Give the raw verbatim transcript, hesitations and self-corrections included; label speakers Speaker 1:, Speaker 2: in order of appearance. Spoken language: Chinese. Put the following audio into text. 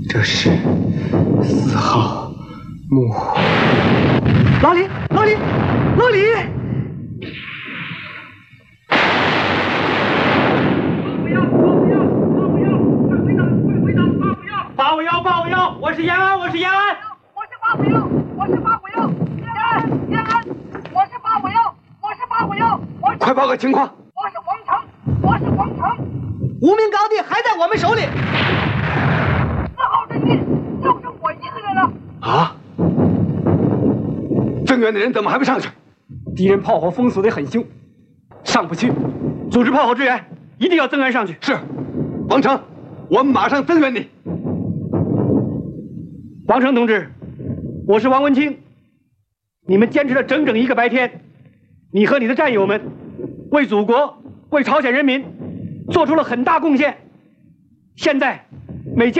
Speaker 1: 这是四号墓。
Speaker 2: 老李，老李，老李！
Speaker 3: 八五幺，八五幺，我是延安，我是延安，
Speaker 4: 我是八五幺，我是八五幺，延安，延安，我是八五幺，我是八五幺，我
Speaker 1: 快报个情况！
Speaker 4: 我是皇城，我是皇城，
Speaker 2: 无名高地还在我们手里。
Speaker 4: 四号阵地就剩我一个人了。
Speaker 1: 啊！增援的人怎么还不上去？
Speaker 3: 敌人炮火封锁得很凶，上不去。组织炮火支援，一定要增援上去。
Speaker 1: 是，王成，我们马上增援你。
Speaker 3: 王成同志，我是王文清。你们坚持了整整一个白天，你和你的战友们为祖国、为朝鲜人民做出了很大贡献。现在